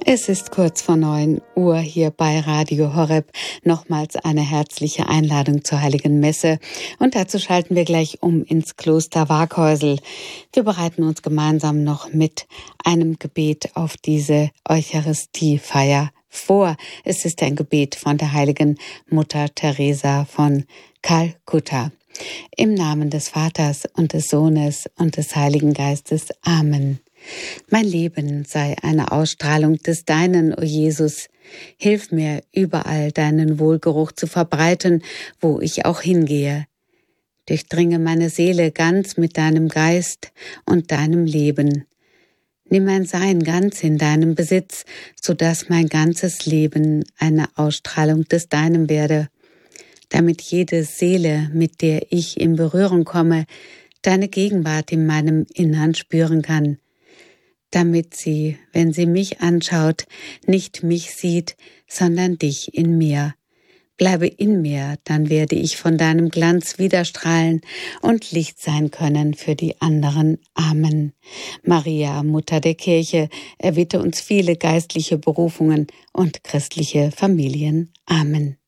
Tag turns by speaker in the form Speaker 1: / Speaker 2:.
Speaker 1: Es ist kurz vor 9 Uhr hier bei Radio Horeb. Nochmals eine herzliche Einladung zur Heiligen Messe. Und dazu schalten wir gleich um ins Kloster Waaghäusel. Wir bereiten uns gemeinsam noch mit einem Gebet auf diese Eucharistiefeier vor. Es ist ein Gebet von der heiligen Mutter Teresa von Kalkutta. Im Namen des Vaters und des Sohnes und des Heiligen Geistes. Amen. Mein Leben sei eine Ausstrahlung des Deinen, o Jesus. Hilf mir, überall deinen Wohlgeruch zu verbreiten, wo ich auch hingehe. Durchdringe meine Seele ganz mit deinem Geist und deinem Leben. Nimm mein Sein ganz in deinem Besitz, so dass mein ganzes Leben eine Ausstrahlung des Deinem werde, damit jede Seele, mit der ich in Berührung komme, deine Gegenwart in meinem Innern spüren kann, damit sie, wenn sie mich anschaut, nicht mich sieht, sondern dich in mir. Bleibe in mir, dann werde ich von deinem Glanz widerstrahlen und Licht sein können für die anderen. Amen. Maria, Mutter der Kirche, erbitte uns viele geistliche Berufungen und christliche Familien. Amen.